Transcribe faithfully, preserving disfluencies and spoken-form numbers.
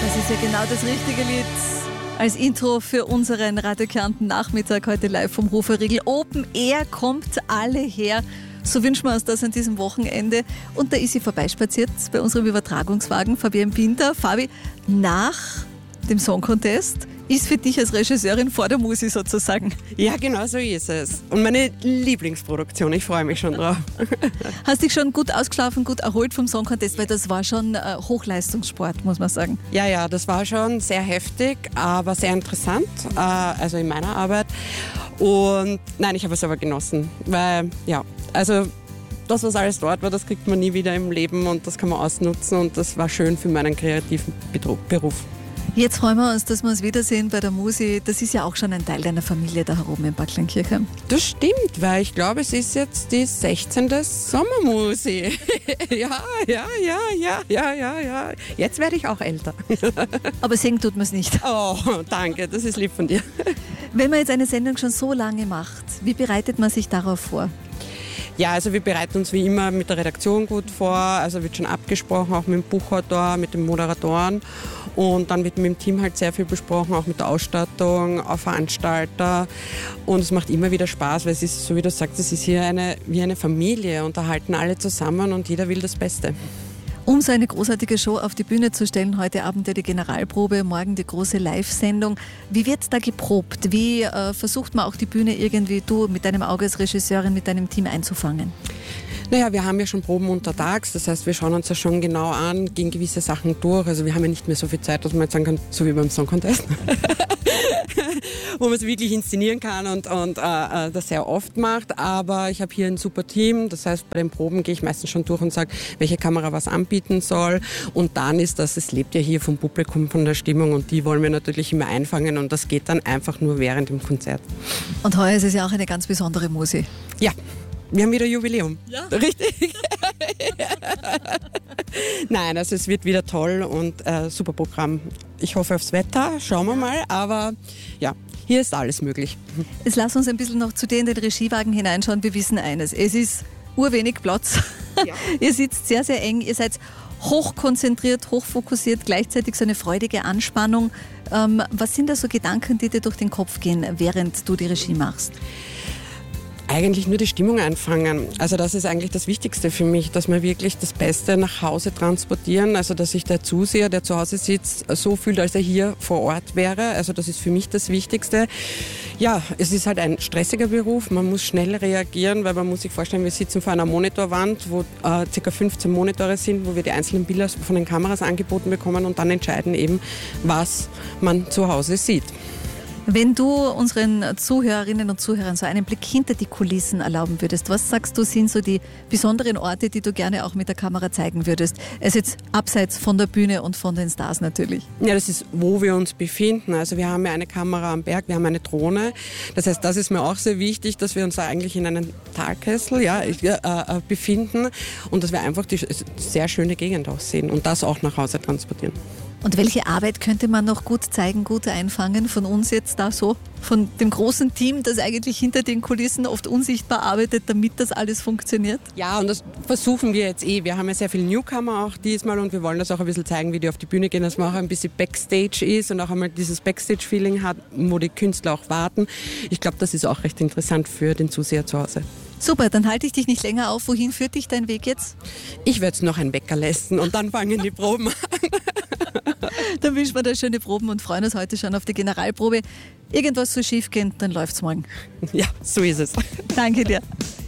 Das ist ja genau das richtige Lied als Intro für unseren Radio Kärnten Nachmittag heute live vom Hoferriegel. Open Air, kommt alle her. So wünschen wir uns das an diesem Wochenende. Und da ist sie vorbeispaziert bei unserem Übertragungswagen, Fabienne Binder. Fabi, nach dem Song Contest ist für dich als Regisseurin vor der Musi sozusagen. Ja, genau so ist es. Und meine Lieblingsproduktion, ich freue mich schon drauf. Hast dich schon gut ausgeschlafen, gut erholt vom Song Contest, weil das war schon äh, Hochleistungssport, muss man sagen. Ja, ja, das war schon sehr heftig, aber sehr interessant, äh, also in meiner Arbeit. Und nein, ich habe es aber genossen, weil, ja, also das, was alles dort war, das kriegt man nie wieder im Leben und das kann man ausnutzen und das war schön für meinen kreativen Beruf. Jetzt freuen wir uns, dass wir uns wiedersehen bei der Musi. Das ist ja auch schon ein Teil deiner Familie da herum in Bad Kleinkirchheim. Das stimmt, weil ich glaube, es ist jetzt die sechzehnte Sommermusi. ja, ja, ja, ja, ja, ja, ja. Jetzt werde ich auch älter. Aber singen tut man es nicht. Oh, danke, das ist lieb von dir. Wenn man jetzt eine Sendung schon so lange macht, wie bereitet man sich darauf vor? Ja, also wir bereiten uns wie immer mit der Redaktion gut vor, also wird schon abgesprochen, auch mit dem Buchautor, mit den Moderatoren und dann wird mit dem Team halt sehr viel besprochen, auch mit der Ausstattung, auch Veranstalter und es macht immer wieder Spaß, weil es ist, so wie du sagst, es ist hier eine, wie eine Familie und da halten alle zusammen und jeder will das Beste. Um so eine großartige Show auf die Bühne zu stellen, heute Abend ja die Generalprobe, morgen die große Live-Sendung. Wie wird da geprobt? Wie äh, versucht man auch die Bühne irgendwie, du mit deinem Auge als Regisseurin, mit deinem Team einzufangen? Naja, wir haben ja schon Proben untertags, das heißt, wir schauen uns das schon genau an, gehen gewisse Sachen durch. Also wir haben ja nicht mehr so viel Zeit, dass man jetzt sagen kann, so wie beim Song Contest, wo man es wirklich inszenieren kann und, und äh, das sehr oft macht. Aber ich habe hier ein super Team, das heißt, bei den Proben gehe ich meistens schon durch und sage, welche Kamera was anbieten soll. Und dann ist das, es lebt ja hier vom Publikum, von der Stimmung und die wollen wir natürlich immer einfangen und das geht dann einfach nur während dem Konzert. Und heuer ist es ja auch eine ganz besondere Musi. Ja. Wir haben wieder Jubiläum. Ja. Richtig. Nein, also es wird wieder toll und äh, super Programm. Ich hoffe aufs Wetter, schauen wir mal, aber ja, hier ist alles möglich. Jetzt lass uns ein bisschen noch zu dir in den Regiewagen hineinschauen. Wir wissen eines, es ist urwenig Platz. Ja. Ihr sitzt sehr, sehr eng, ihr seid hochkonzentriert, hochfokussiert, gleichzeitig so eine freudige Anspannung. Ähm, was sind da so Gedanken, die dir durch den Kopf gehen, während du die Regie machst? Eigentlich nur die Stimmung einfangen. Also das ist eigentlich das Wichtigste für mich, dass wir wirklich das Beste nach Hause transportieren. Also dass sich der Zuseher, der zu Hause sitzt, so fühlt, als er hier vor Ort wäre. Also das ist für mich das Wichtigste. Ja, es ist halt ein stressiger Beruf. Man muss schnell reagieren, weil man muss sich vorstellen, wir sitzen vor einer Monitorwand, wo äh, ca. fünfzehn Monitore sind, wo wir die einzelnen Bilder von den Kameras angeboten bekommen und dann entscheiden eben, was man zu Hause sieht. Wenn du unseren Zuhörerinnen und Zuhörern so einen Blick hinter die Kulissen erlauben würdest, was sagst du, sind so die besonderen Orte, die du gerne auch mit der Kamera zeigen würdest? Es ist jetzt abseits von der Bühne und von den Stars natürlich. Ja, das ist, wo wir uns befinden. Also wir haben ja eine Kamera am Berg, wir haben eine Drohne. Das heißt, das ist mir auch sehr wichtig, dass wir uns da eigentlich in einem Talkessel ja, äh, befinden und dass wir einfach die sehr schöne Gegend auch sehen und das auch nach Hause transportieren. Und welche Arbeit könnte man noch gut zeigen, gut einfangen von uns jetzt da so, von dem großen Team, das eigentlich hinter den Kulissen oft unsichtbar arbeitet, damit das alles funktioniert? Ja, und das versuchen wir jetzt eh. Wir haben ja sehr viele Newcomer auch diesmal und wir wollen das auch ein bisschen zeigen, wie die auf die Bühne gehen, dass man auch ein bisschen Backstage ist und auch einmal dieses Backstage-Feeling hat, wo die Künstler auch warten. Ich glaube, das ist auch recht interessant für den Zuseher zu Hause. Super, dann halte ich dich nicht länger auf. Wohin führt dich dein Weg jetzt? Ich werde jetzt noch einen Wecker lästen und dann fangen die Proben an. Dann wünschen wir dir schöne Proben und freuen uns heute schon auf die Generalprobe. Irgendwas soll schief gehen, dann läuft's morgen. Ja, so ist es. Danke dir.